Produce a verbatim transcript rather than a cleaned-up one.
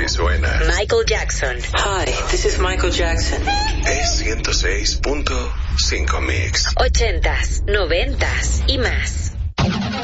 Así suena Michael Jackson. Hi, this is Michael Jackson. Es ciento seis punto cinco Mix. Ochentas, noventas y más.